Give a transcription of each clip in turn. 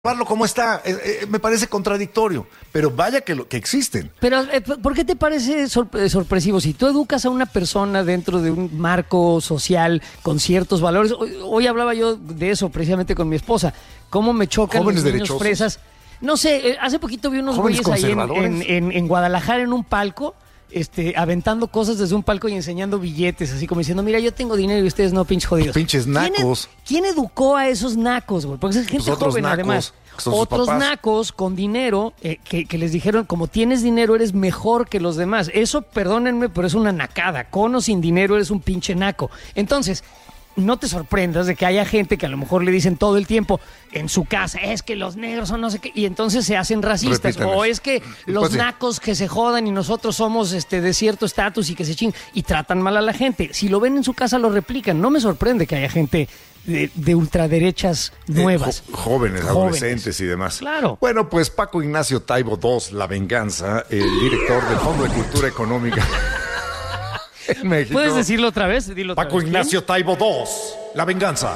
Como está, me parece contradictorio, pero vaya que existen. Pero, ¿por qué te parece sorpresivo? Si tú educas a una persona dentro de un marco social con ciertos valores, hoy hablaba yo de eso precisamente con mi esposa, cómo me chocan jóvenes los niños derechosos. fresas. No sé, hace poquito vi unos Jóvenes güeyes ahí conservadores. en Guadalajara en un palco, aventando cosas desde un palco y enseñando billetes, así como diciendo, mira, yo tengo dinero y ustedes no, pinches jodidos. Pinches nacos. ¿Quién educó a esos nacos, güey? Porque es gente Pues otros joven, nacos, además. que son sus Otros papás. nacos con dinero que les dijeron, como tienes dinero, eres mejor que los demás. Eso, perdónenme, pero es una nacada. Con o sin dinero, eres un pinche naco. Entonces, no te sorprendas de que haya gente que a lo mejor le dicen todo el tiempo en su casa, es que los negros son no sé qué, y entonces se hacen racistas. Repítanles. O es que los Pues sí. nacos que se jodan y nosotros somos de cierto estatus y que se chingan y tratan mal a la gente. Si lo ven en su casa, lo replican. No me sorprende que haya gente de ultraderechas nuevas. Jóvenes, adolescentes y demás. Claro. Bueno, pues Paco Ignacio Taibo II, La Venganza, el director del Fondo de Cultura Económica en México. ¿Puedes decirlo otra vez? Dilo otra Paco vez. Ignacio Taibo II, La Venganza.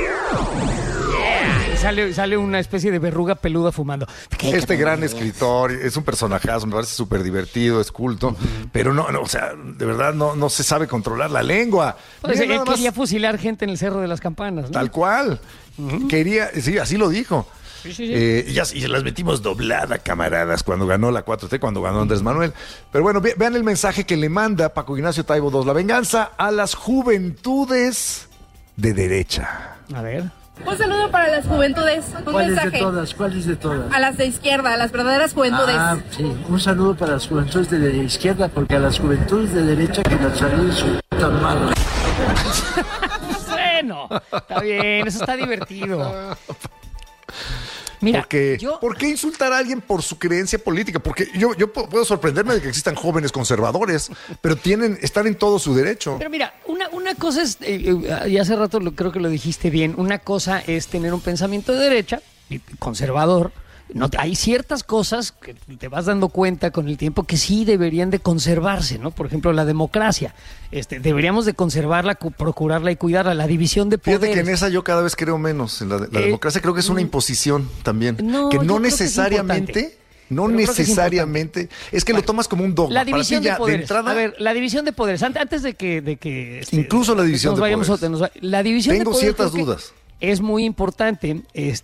Y sale una especie de verruga peluda fumando. Este gran escritor, es un personajazo, me parece súper divertido, es culto, pero no, o sea, de verdad no se sabe controlar la lengua. Pues, Mira, nada más, quería fusilar gente en el Cerro de las Campanas, ¿no? tal cual. Quería, sí, así lo dijo. Sí. Y se las metimos doblada, camaradas, cuando ganó la 4T, cuando ganó Andrés Manuel. Pero bueno, vean el mensaje que le manda Paco Ignacio Taibo II, La Venganza, a las juventudes de derecha. A ver. Un saludo para las juventudes, un mensaje. ¿Cuáles de todas? A las de izquierda, a las verdaderas juventudes. Ah, sí, un saludo para las juventudes de la izquierda, porque a las juventudes de derecha que las saludos son tan malos. Bueno, está bien, eso está divertido. Mira, Porque, ¿por qué insultar a alguien por su creencia política? Porque yo puedo sorprenderme de que existan jóvenes conservadores, pero están en todo su derecho. Pero mira, una cosa es, y hace rato creo que lo dijiste bien, una cosa es tener un pensamiento de derecha, conservador. No, hay ciertas cosas que te vas dando cuenta con el tiempo que sí deberían de conservarse, ¿no? Por ejemplo, la democracia. Deberíamos de conservarla, procurarla y cuidarla. La división de poderes. Fíjate que en esa yo cada vez creo menos. En la democracia creo que es una imposición también. No, que yo no creo que es necesariamente... No Pero creo que es necesariamente. Es que lo tomas como un dogma. La división Para ti ya, de poderes. entrada, A ver, la división de poderes. Antes de que incluso la división nos de vayamos poderes. la división Tengo de poderes ciertas creo que dudas. Es muy importante,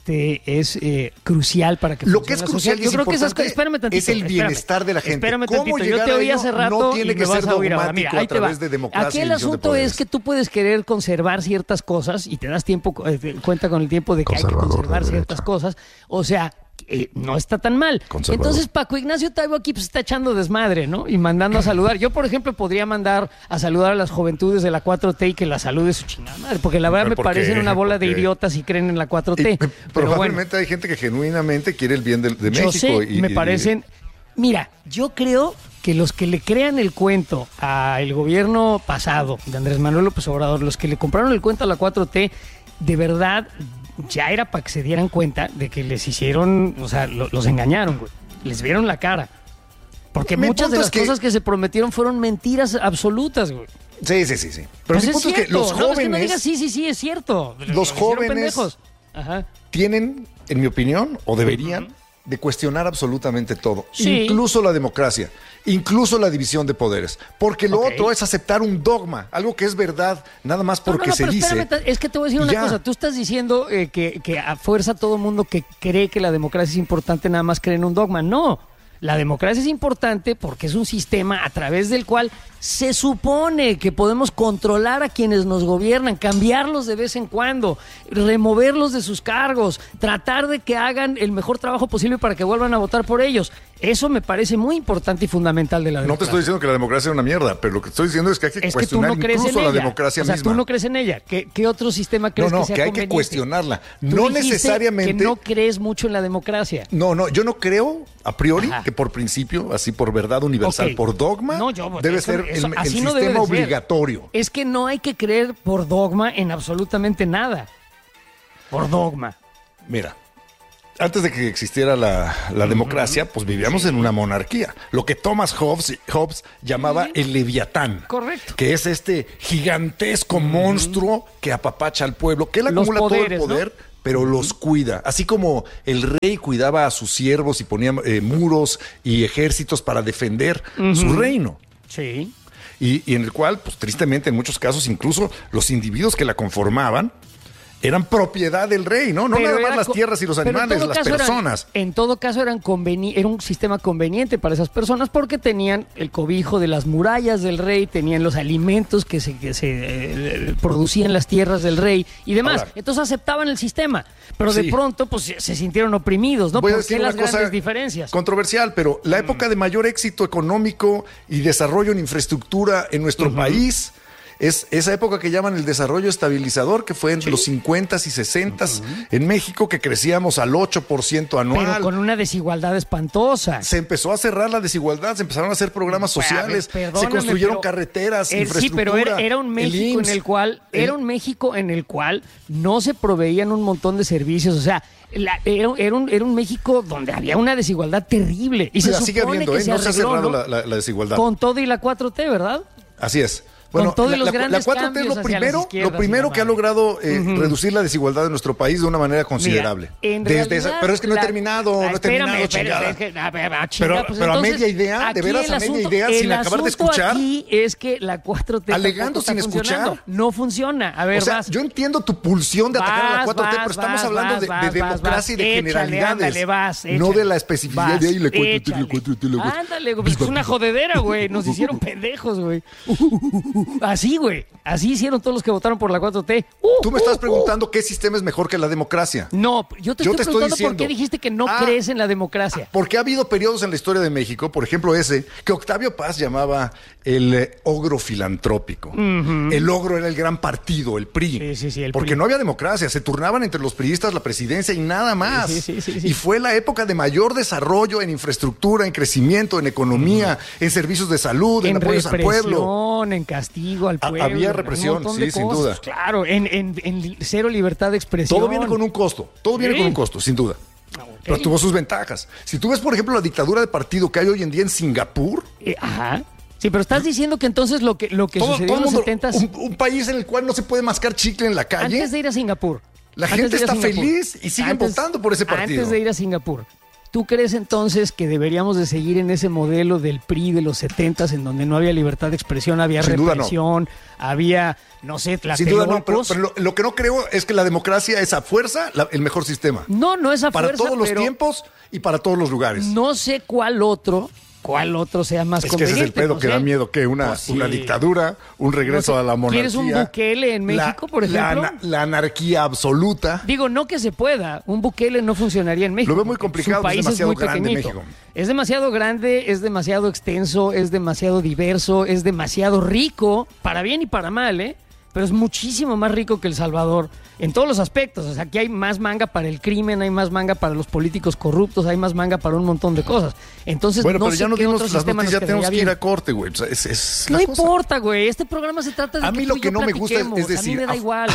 es crucial para que Lo que es funcione la crucial sociedad. y Yo es creo que esas importante espérame tantito, es el bienestar de la gente. Espérame ¿Cómo tantito, yo llegar te a oí ello? hace rato No tiene y que me vas ser a oír ahora. dogmático Mira, ahí a te va. través de democracia Aquí y el división de asunto poderes. es que tú puedes querer conservar ciertas cosas y te das cuenta con el tiempo de que hay que Conservador de conservar derecha. ciertas cosas. O sea, no está tan mal. Conservador. Entonces Paco Ignacio Taibo aquí pues está echando desmadre, ¿no? Y mandando a saludar. Yo, por ejemplo, podría mandar a saludar a las juventudes de la 4T y que la salude su chingada madre, porque la verdad me ¿Por parecen qué? una bola de ¿Por qué? idiotas y creen en la 4T. Pero Probablemente hay gente que genuinamente quiere el bien de yo México. sé, me parecen... Mira, yo creo que los que le crean el cuento al gobierno pasado de Andrés Manuel López Obrador, los que le compraron el cuento a la 4T, de verdad ya era para que se dieran cuenta de que les hicieron, o sea, los engañaron, güey. Les vieron la cara. Porque Mi muchas de punto las es que- cosas que se prometieron furon mentiras absolutas, güey. Sí. Pero Pues mi punto es que los No, es que no jóvenes digas sí, es cierto. Los hicieron jóvenes- pendejos. Ajá. tienen, en mi opinión, o deberían, de cuestionar absolutamente todo. Sí. Incluso la democracia, incluso la división de poderes. Porque lo Ok. otro es aceptar un dogma, algo que es verdad, nada más porque No, se pero dice. espérame, es que te voy a decir y una ya. cosa. Tú estás diciendo que a fuerza todo mundo que cree que la democracia es importante nada más cree en un dogma. No, la democracia es importante porque es un sistema a través del cual se supone que podemos controlar a quienes nos gobiernan, cambiarlos de vez en cuando, removerlos de sus cargos, tratar de que hagan el mejor trabajo posible para que vuelvan a votar por ellos. Eso me parece muy importante y fundamental de la No te democracia. estoy diciendo que la democracia es una mierda, pero lo que estoy diciendo es que hay que Es que tú cuestionar no crees en incluso la ella. democracia o sea, misma. tú no crees en ella. ¿Qué otro sistema crees No, que sea que hay que conveniente? cuestionarla. Tú No dijiste necesariamente. que no crees mucho en la democracia. No, yo no creo a priori Ajá. que por principio, así por verdad universal, Ok. por dogma, No, yo, debe eso- ser eso- el así no sistema debe de ser. obligatorio. Es que no hay que creer por dogma en absolutamente nada. Por dogma. Mira, antes de que existiera la democracia, pues vivíamos en una monarquía. Lo que Thomas Hobbes llamaba el leviatán. Correcto. Que es este gigantesco monstruo que apapacha al pueblo, que él Los acumula poderes, todo el poder, pero los cuida. Así como el rey cuidaba a sus siervos y ponía muros y ejércitos para defender su reino. Sí. Y en el cual, pues tristemente, en muchos casos, incluso los individuos que la conformaban eran propiedad del rey, ¿no? No Pero nada más era las tierras y los animales, las personas. En todo caso, era un sistema conveniente para esas personas porque tenían el cobijo de las murallas del rey, tenían los alimentos que se producían en las tierras del rey y demás. Ahora, entonces aceptaban el sistema, pero de sí. pronto pues se sintieron oprimidos, ¿no? Voy a ¿Por decir qué una las cosa grandes diferencias? controversial, pero la época de mayor éxito económico y desarrollo en infraestructura en nuestro país es esa época que llaman el desarrollo estabilizador, que fue en los 50s y 60s en México, que crecíamos al 8% anual. Pero con una desigualdad espantosa. Se empezó a cerrar la desigualdad, se empezaron a hacer programas sociales, se construyeron carreteras, infraestructura. Sí, pero era un México en el cual no se proveían un montón de servicios, o sea, era un México donde había una desigualdad terrible y se sigue supone habiendo, que se no se ha cerrado ¿no? la desigualdad. Con todo y la 4T, ¿verdad? Así es. Bueno, con todos los la grandes 4T es cambios lo hacia primero, las izquierdas lo primero y la que ha madre. logrado reducir la desigualdad de nuestro país de una manera considerable. Mira, en realidad, pero es que no he terminado, chingada. Pero a media idea, de veras a media idea, sin acabar de escuchar. Aquí es que la 4T alegando sin escuchar. No funciona. A ver, O sea, vas. yo entiendo tu pulsión de atacar a la 4T, pero estamos vas, hablando vas, de vas, democracia y de échale, generalidades. ándale, vas, no échale. de la especificidad de ahí la 4T, Échale. la 4T, la 4T. Ándale, güey, pues es una jodedera, güey. Nos hicieron pendejos, güey. Así, güey. Así hicieron todos los que votaron por la 4T. Tú me estás preguntando qué sistema es mejor que la democracia. No, yo te estoy preguntando diciendo, por qué dijiste que no crees en la democracia. Porque ha habido periodos en la historia de México, por ejemplo ese, que Octavio Paz llamaba el ogro filantrópico. El ogro era el gran partido, el PRI. Sí, el porque PRI. no había democracia, se turnaban entre los priistas la presidencia y nada más. Sí. Y fue la época de mayor desarrollo en infraestructura, en crecimiento, en economía, en servicios de salud, en apoyos al pueblo. En castigo al pueblo. Había represión, un montón de sin cosas. duda. Claro, en cero libertad de expresión. Todo viene con un costo, sin duda. Okay. Pero tuvo sus ventajas. Si tú ves, por ejemplo, la dictadura de partido que hay hoy en día en Singapur. Ajá. Sí, pero estás diciendo que entonces lo que sucedió en los 70s... Un país en el cual no se puede mascar chicle en la calle. Antes de ir a Singapur. La gente está feliz y siguen votando por ese partido. Antes de ir a Singapur. ¿Tú crees entonces que deberíamos de seguir en ese modelo del PRI de los 70s en donde no había libertad de expresión, había Sin duda represión, había, no sé, Sin duda no, pero tlatelolcos? lo que no creo es que la democracia es a fuerza el mejor sistema. No es a Para fuerza, todos los pero tiempos y para todos los lugares. no sé cuál otro sea más Es que ese conveniente. es el pedo no que sé. da miedo, que una dictadura, un regreso No sé, a la monarquía. ¿quieres un Bukele en México, por ejemplo? La anarquía absoluta. Digo, no que se pueda. Un Bukele no funcionaría en México. Lo veo muy complicado, Su país es demasiado muy grande pequeñito. México. Es demasiado grande, es demasiado extenso, es demasiado diverso, es demasiado rico, para bien y para mal, ¿eh? Pero es muchísimo más rico que El Salvador en todos los aspectos. O sea, aquí hay más manga para el crimen, hay más manga para los políticos corruptos, hay más manga para un montón de cosas. Entonces, Bueno, no pero sé ya nos qué dimos otro las sistema noticias, ya nos tenemos que quedaría ir bien. a corte, güey. O sea, es No la cosa. importa, güey. Este programa se trata de A que mí tú lo y que yo no me gusta es platiquemos. decir, a mí me da igual.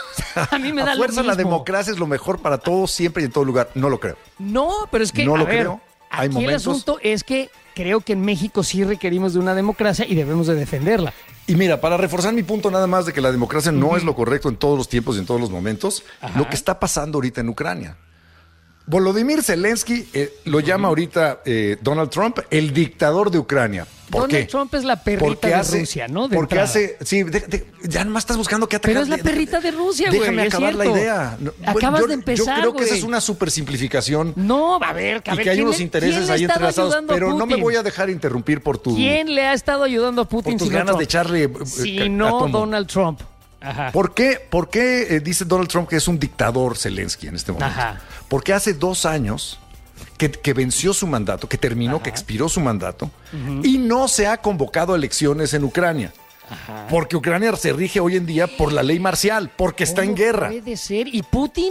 A mí me da a lo fuerza la mismo. democracia es lo mejor para todos, siempre y en todo lugar. No lo creo. No, pero es que, No a lo ver, creo. Hay aquí momentos- el asunto es que creo que en México sí requerimos de una democracia y debemos de defenderla. Y mira, para reforzar mi punto nada más de que la democracia no es lo correcto en todos los tiempos y en todos los momentos, lo que está pasando ahorita en Ucrania. Volodymyr Zelensky lo llama ahorita Donald Trump el dictador de Ucrania. ¿Por Donald qué? Trump es la perrita de Rusia, ¿no? De Porque entrada. hace... Sí, ya nomás estás buscando qué atacar. Pero es la perrita de Rusia, güey. Déjame es acabar la cierto. idea. Acabas de empezar, Yo creo que esa güey. es una super simplificación. No, a ver, Y que hay ¿quién unos le- intereses quién le ahí ha estado entrelazados. ayudando a Pero no me Putin? voy a dejar interrumpir por tu... ¿Quién le ha estado ayudando a Putin? Por tus si no ganas Trump? de echarle... Si no átomo. Donald Trump. Ajá. ¿Por qué dice Donald Trump que es un dictador Zelensky en este momento? Ajá. Porque hace 2 años que venció su mandato, que terminó, que expiró su mandato, y no se ha convocado a elecciones en Ucrania. Porque Ucrania se rige hoy en día por la ley marcial, porque está en ¿Cómo guerra. puede ser? ¿Y Putin?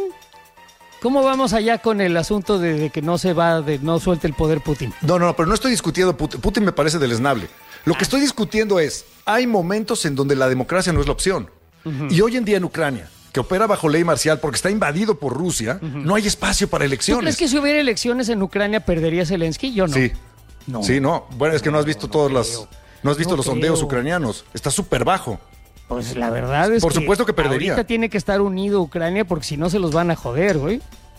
¿Cómo vamos allá con el asunto de que no no suelte el poder Putin? No, pero no estoy discutiendo Putin. Putin me parece deleznable. Lo que estoy discutiendo es, hay momentos en donde la democracia no es la opción. Y hoy en día en Ucrania, que opera bajo ley marcial porque está invadido por Rusia, no hay espacio para ¿Tú elecciones. crees que si hubiera elecciones en Ucrania perdería Zelensky? Yo no. Sí. No. Sí, no. Bueno, es que no has visto todas las... No has visto No los sondeos creo. ucranianos. Está súper bajo. Pues la verdad es Por supuesto que perdería. Ahorita tiene que estar unido Ucrania porque si no se los van a joder, güey.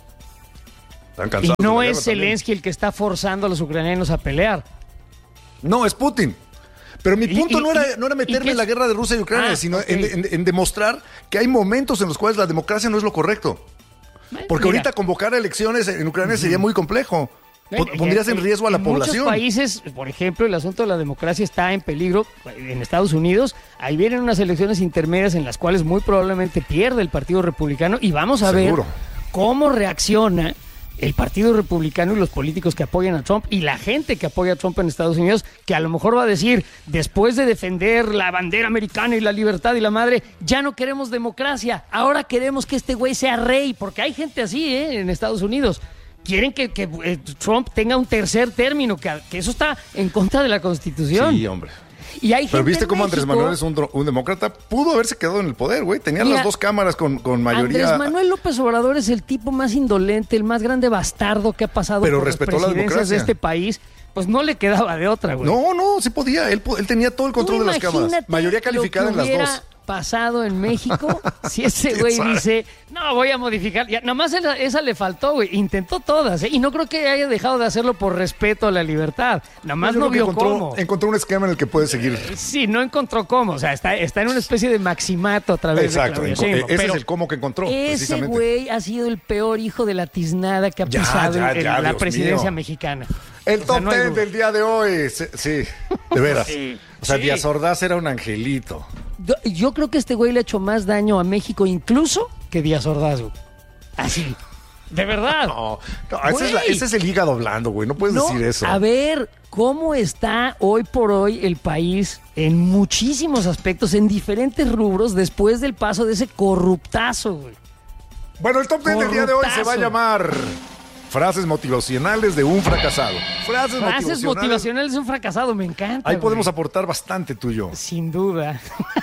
Están Y cansados no de la es guerra también. Zelensky el que está forzando a los ucranianos a pelear. No, es Putin. Pero mi punto no era meterme qué en la es? guerra de Rusia y Ucrania, Ah, sino ok. en demostrar que hay momentos en los cuales la democracia no es lo correcto. Porque Mira, ahorita convocar elecciones en Ucrania sería muy complejo. Pondrías en riesgo a la en población. muchos países, por ejemplo, el asunto de la democracia está en peligro. En Estados Unidos, ahí vienen unas elecciones intermedias en las cuales muy probablemente pierde el Partido Republicano y vamos a Seguro. ver cómo reacciona el Partido Republicano y los políticos que apoyan a Trump y la gente que apoya a Trump en Estados Unidos, que a lo mejor va a decir, después de defender la bandera americana y la libertad y la madre, ya no queremos democracia, ahora queremos que este güey sea rey, porque hay gente así, en Estados Unidos. Quieren que Trump tenga un tercer término, que eso está en contra de la Constitución. Sí, hombre. Y hay Pero gente viste en cómo Andrés México- Manuel es un demócrata. Pudo haberse quedado en el poder, güey. Tenían Mira, las dos cámaras con mayoría. Andrés Manuel López Obrador es el tipo más indolente, el más grande bastardo que ha pasado Pero por las respetó la presidencias de democracia. este país. Pues no le quedaba de otra, güey. No, sí podía. Él tenía todo el control de las cámaras. Imagínate Mayoría calificada lo en que las hubiera dos. pasado en México si ese ¿Quién güey sabe? dice, no, voy a modificar. Ya, nada más esa le faltó, güey. Intentó todas, ¿eh? Y no creo que haya dejado de hacerlo por respeto a la libertad. Nada más Yo no creo vio que cómo. encontró un esquema en el que puede seguir. Sí, no encontró cómo. O sea, está en una especie de maximato a través Exacto. de Claudia Sheinbaum. Ese Pero es el cómo que encontró, ese precisamente. güey ha sido el peor hijo de la tiznada que ha Ya, pisado ya, en ya, la Dios presidencia mío. mexicana. El O sea, top no hay 10 duda. del día de hoy. Sí, de veras. Sí, O sea, sí. Díaz Ordaz era un angelito. Yo creo que este güey le ha hecho más daño a México incluso que Díaz Ordaz, güey. Así. De verdad. No, Güey. ese es el hígado blando, güey. No puedes No, decir eso. a ver, ¿cómo está hoy por hoy el país en muchísimos aspectos, en diferentes rubros, después del paso de ese corruptazo, güey? Bueno, el top 10 del día de hoy se va a Corruptazo. llamar Frases motivacionales de un fracasado. Frases motivacionales de un fracasado, me encanta. Ahí güey. podemos aportar bastante tú y yo. Sin duda.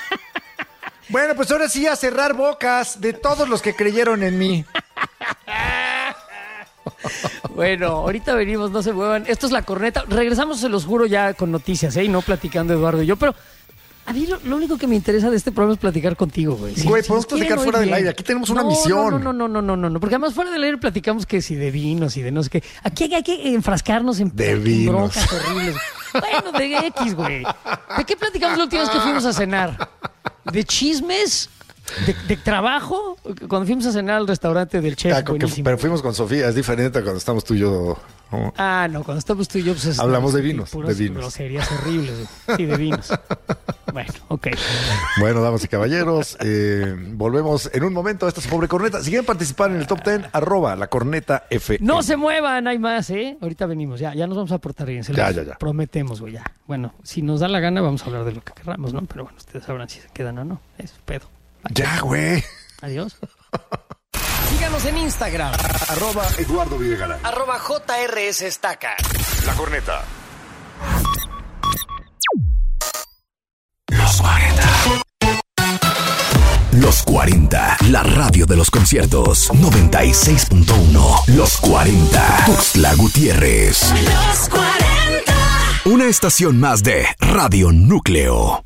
Bueno, pues ahora sí a cerrar bocas de todos los que creyeron en mí. Bueno, ahorita venimos, no se muevan. Esto es La Corneta. Regresamos, se los juro, ya con noticias, ¿eh? Y no platicando Eduardo y yo, pero a mí lo único que me interesa de este programa es platicar contigo, güey. Güey, podemos nos quieren platicar oír fuera del bien. aire. Aquí tenemos una No, misión. No, porque además fuera del aire platicamos que si de vinos y de no sé qué. Aquí hay que enfrascarnos en De en vinos. broncas horribles. Bueno, de X, güey. ¿De qué platicamos la última vez que fuimos a cenar? ¿De chismes? ¿De trabajo? Cuando fuimos a cenar al restaurante del chef, buenísimo. Pero fuimos con Sofía, es diferente a cuando estamos tú y yo. ¿no? Ah, no, cuando estamos tú y yo, pues Hablamos de vinos, puras de vinos. groserías horribles, güey. Sí, de vinos. Bueno, ok. Bueno, damas y caballeros, volvemos en un momento a esta pobre corneta. Si quieren participar en el top 10, @lacornetaF. No se muevan, hay más, ¿eh? Ahorita venimos, ya nos vamos a portar bien, se Ya, los ya. prometemos, güey, ya. Bueno, si nos da la gana, vamos a hablar de lo que querramos, ¿no? Pero bueno, ustedes sabrán si se quedan o no. Es pedo. Ya, güey. Adiós. Síganos en Instagram, @Eduardo Videgaray. @JRS Estaca. La corneta. Los 40, la radio de los conciertos. 96.1. Los 40. Tuxtla Gutiérrez. Los 40. Una estación más de Radio Núcleo.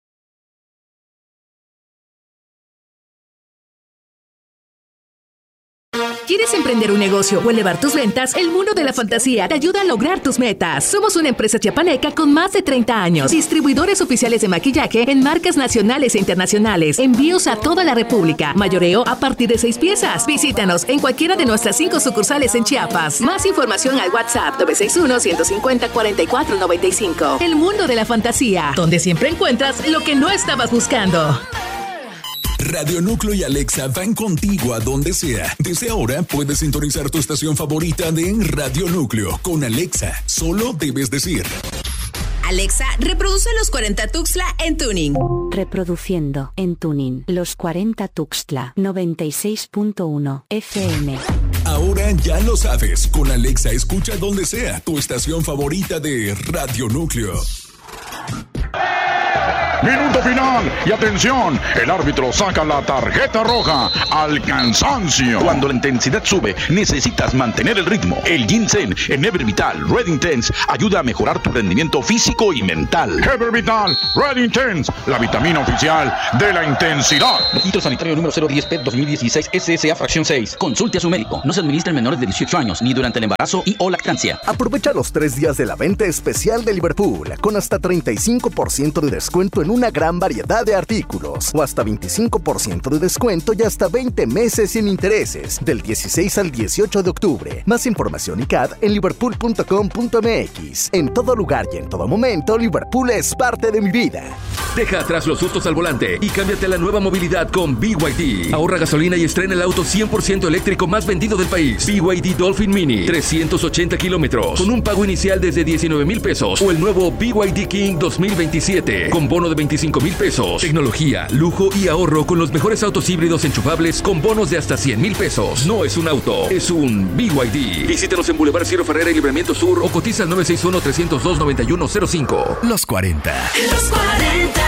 ¿Quieres emprender un negocio o elevar tus ventas? El mundo de la fantasía te ayuda a lograr tus metas. Somos una empresa chiapaneca con más de 30 años. Distribuidores oficiales de maquillaje en marcas nacionales e internacionales. Envíos a toda la República. Mayoreo a partir de 6 piezas. Visítanos en cualquiera de nuestras 5 sucursales en Chiapas. Más información al WhatsApp 961-150-4495. El mundo de la fantasía, donde siempre encuentras lo que no estabas buscando. Radio Núcleo y Alexa van contigo a donde sea. Desde ahora puedes sintonizar tu estación favorita de Radio Núcleo. Con Alexa, solo debes decir: Alexa, reproduce Los 40 Tuxtla en tuning. Reproduciendo en tuning Los 40 Tuxtla 96.1 FM. Ahora ya lo sabes. Con Alexa escucha donde sea tu estación favorita de Radio Núcleo. Minuto final. Y atención, el árbitro saca la tarjeta roja al cansancio. Cuando la intensidad sube, necesitas mantener el ritmo. El ginseng en Ever Vital Red Intense ayuda a mejorar tu rendimiento físico y mental. Ever Vital Red Intense, la vitamina oficial de la intensidad. Registro sanitario número 010P 2016 SSA fracción 6. Consulte a su médico. No se administra en menores de 18 años ni durante el embarazo y o lactancia. Aprovecha los 3 días de la venta especial de Liverpool con hasta 35% de descuento en una gran variedad de artículos o hasta 25% de descuento y hasta 20 meses sin intereses del 16 al 18 de octubre. Más información y CAD en liverpool.com.mx. En todo lugar y en todo momento, Liverpool es parte de mi vida. Deja atrás los sustos al volante y cámbiate a la nueva movilidad con BYD. Ahorra gasolina y estrena el auto 100% eléctrico más vendido del país. BYD Dolphin Mini, 380 kilómetros, con un pago inicial desde 19,000 pesos. O el nuevo BYD King 2027, con bono de 25,000 pesos. Tecnología, lujo y ahorro con los mejores autos híbridos enchufables con bonos de hasta 100,000 pesos. No es un auto, es un BYD. Visítanos en Boulevard Ciro Ferrera y Libramiento Sur o cotiza al 961-302-9105. Los 40. Los 40.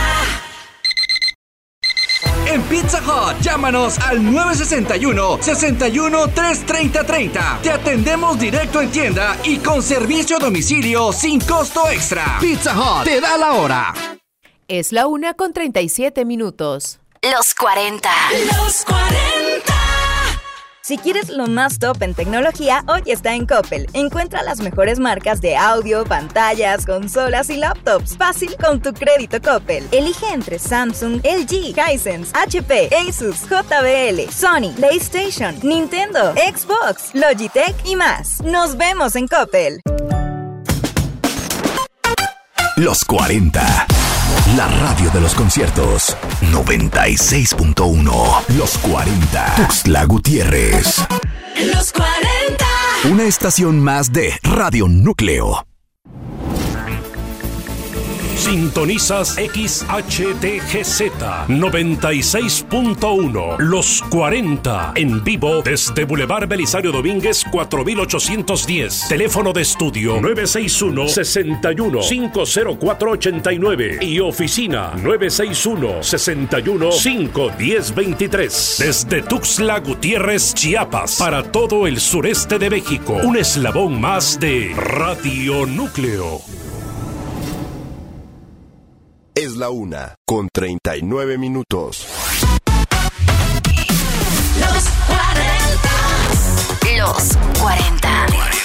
En Pizza Hut, llámanos al 961-61-330-30. Te atendemos directo en tienda y con servicio a domicilio sin costo extra. Pizza Hut, te da la hora. Es la 1:37. Los 40. Los 40. Si quieres lo más top en tecnología, hoy está en Coppel. Encuentra las mejores marcas de audio, pantallas, consolas y laptops. Fácil con tu crédito Coppel. Elige entre Samsung, LG, Hisense, HP, Asus, JBL, Sony, PlayStation, Nintendo, Xbox, Logitech y más. Nos vemos en Coppel. Los 40. La radio de los conciertos. 96.1. Los 40. Tuxtla Gutiérrez. Los 40. Una estación más de Radio Núcleo. Sintonizas XHTGZ 96.1 Los 40 en vivo desde Boulevard Belisario Domínguez 4810. Teléfono de estudio 961-61-50489 y oficina 961-61-51023. Desde Tuxtla Gutiérrez, Chiapas, para todo el sureste de México. Un eslabón más de Radio Núcleo. Es la 1:39. Los 40. Los 40.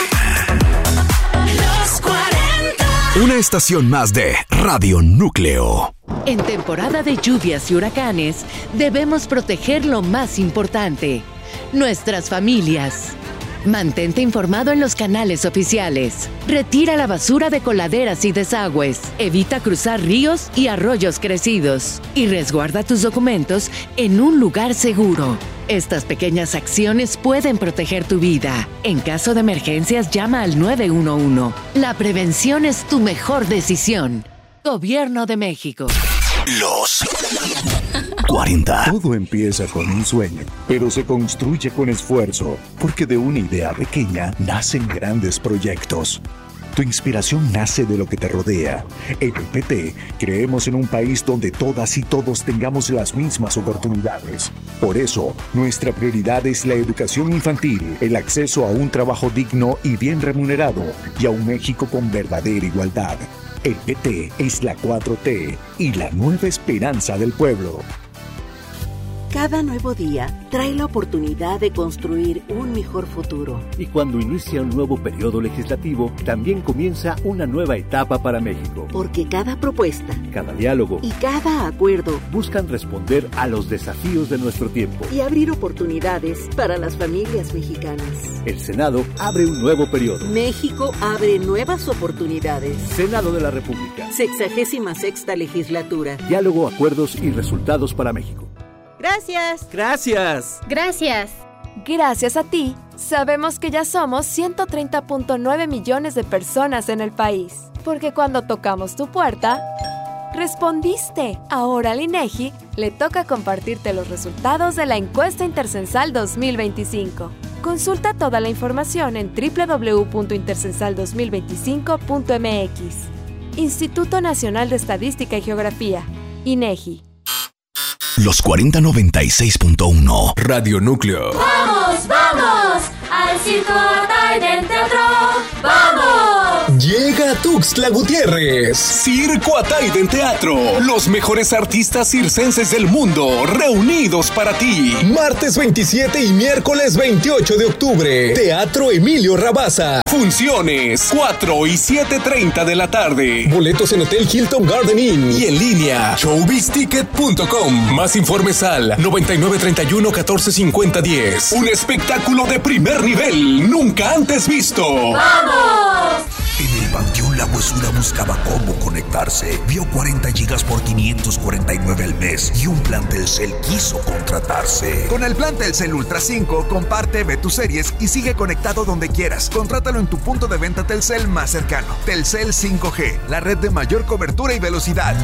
Los 40. Una estación más de Radio Núcleo. En temporada de lluvias y huracanes, debemos proteger lo más importante: nuestras familias. Mantente informado en los canales oficiales. Retira la basura de coladeras y desagües. Evita cruzar ríos y arroyos crecidos. Y resguarda tus documentos en un lugar seguro. Estas pequeñas acciones pueden proteger tu vida. En caso de emergencias, llama al 911. La prevención es tu mejor decisión. Gobierno de México. Los 40. Todo empieza con un sueño, pero se construye con esfuerzo, porque de una idea pequeña nacen grandes proyectos. Tu inspiración nace de lo que te rodea. En el PT creemos en un país donde todas y todos tengamos las mismas oportunidades. Por eso, nuestra prioridad es la educación infantil, el acceso a un trabajo digno y bien remunerado, y a un México con verdadera igualdad. El PT es la 4T y la nueva esperanza del pueblo. Cada nuevo día trae la oportunidad de construir un mejor futuro. Y cuando inicia un nuevo periodo legislativo, también comienza una nueva etapa para México. Porque cada propuesta, cada diálogo y cada acuerdo buscan responder a los desafíos de nuestro tiempo y abrir oportunidades para las familias mexicanas. El Senado abre un nuevo periodo. México abre nuevas oportunidades. Senado de la República. 66ª legislatura. Diálogo, acuerdos y resultados para México. Gracias. Gracias. Gracias. Gracias a ti, sabemos que ya somos 130.9 millones de personas en el país. Porque cuando tocamos tu puerta, respondiste. Ahora al INEGI le toca compartirte los resultados de la encuesta intercensal 2025. Consulta toda la información en www.intercensal2025.mx. Instituto Nacional de Estadística y Geografía. INEGI. Los 4096.1 Radio Núcleo. ¡Vamos, vamos! ¡Al Circo Ataide Teatro! ¡Vamos! Llega a Tuxtla Gutiérrez. Circo Ataide en Teatro. Los mejores artistas circenses del mundo reunidos para ti. Martes 27 y miércoles 28 de octubre. Teatro Emilio Rabasa. Funciones 4 y 7:30 de la tarde. Boletos en Hotel Hilton Garden Inn y en línea showbizticket.com. Más informes al 9931-1450-10. Un espectáculo de primer nivel, nunca antes visto. ¡Vamos! En el Panteón La Huesura buscaba cómo conectarse. Vio 40 gigas por 549 al mes y un plan Telcel quiso contratarse. Con el plan Telcel Ultra 5, comparte, ve tus series y sigue conectado donde quieras. Contrátalo en tu punto de venta Telcel más cercano. Telcel 5G, la red de mayor cobertura y velocidad.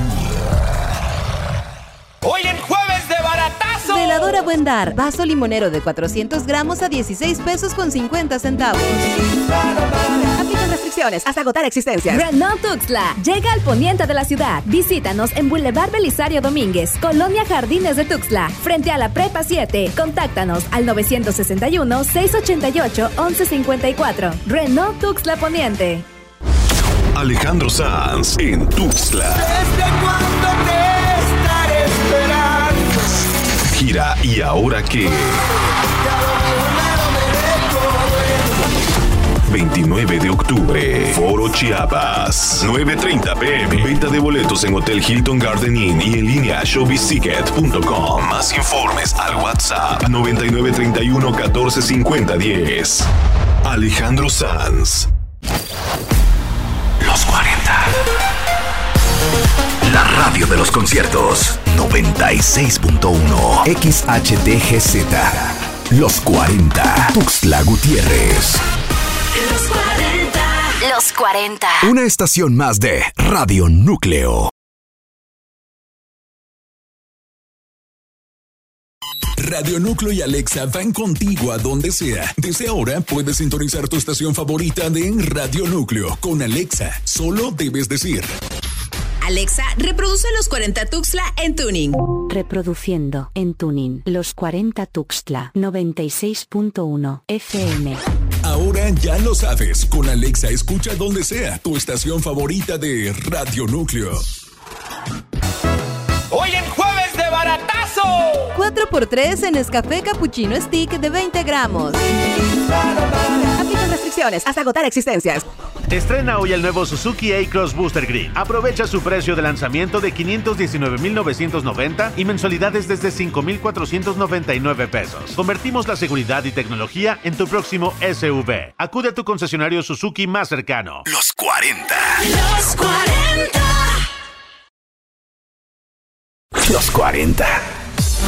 Hoy en Jueves de Baratazo. Veladora Buen Dar, vaso limonero de 400 gramos a 16 pesos con 50 centavos. Aplican restricciones hasta agotar existencias. Renault Tuxtla llega al poniente de la ciudad. Visítanos en Boulevard Belisario Domínguez, Colonia Jardines de Tuxtla, frente a la Prepa 7. Contáctanos al 961-688-1154. Renault Tuxtla Poniente. Alejandro Sanz en Tuxtla. ¿Desde cuándo te estaré esperando? Gira ¿Y ahora qué? 29 de octubre, Foro Chiapas, 9:30 p.m. Venta de boletos en Hotel Hilton Garden Inn y en línea showbizticket.com. Más informes al WhatsApp 9931-1450-10. Alejandro Sanz. Los 40. La radio de los conciertos. 96.1 XHTGZ. Los 40. Tuxtla Gutiérrez. Los 40. Los 40. Una estación más de Radio Núcleo. Radio Núcleo y Alexa van contigo a donde sea. Desde ahora puedes sintonizar tu estación favorita de Radio Núcleo. Con Alexa, solo debes decir: Alexa, reproduce Los 40 Tuxtla en tuning. Reproduciendo en tuning Los 40 Tuxtla 96.1 FM. Ahora ya lo sabes. Con Alexa escucha donde sea tu estación favorita de Radio Núcleo. Hoy en Jueves de Baratazo. 4x3 en Nescafé Cappuccino Stick de 20 gramos. Aplican restricciones hasta agotar existencias. Estrena hoy el nuevo Suzuki A-Cross Booster Green. Aprovecha su precio de lanzamiento de $519,990 y mensualidades desde $5,499. Convertimos la seguridad y tecnología en tu próximo SUV. Acude a tu concesionario Suzuki más cercano. Los 40. Los 40. Los 40.